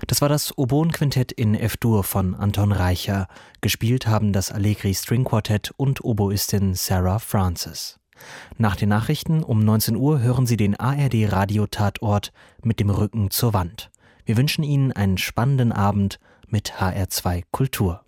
Das war das Oboenquintett in F-Dur von Anton Reicher. Gespielt haben das Allegri String Quartett und Oboistin Sarah Francis. Nach den Nachrichten um 19 Uhr hören Sie den ARD-Radio-Tatort mit dem Rücken zur Wand. Wir wünschen Ihnen einen spannenden Abend mit HR2 Kultur.